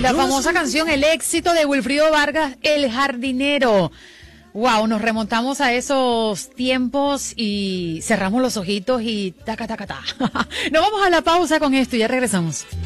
la famosa canción, el éxito de Wilfrido Vargas, El Jardinero. Wow, nos remontamos a esos tiempos y cerramos los ojitos y taca, taca, ta. Nos vamos a la pausa con esto y ya regresamos.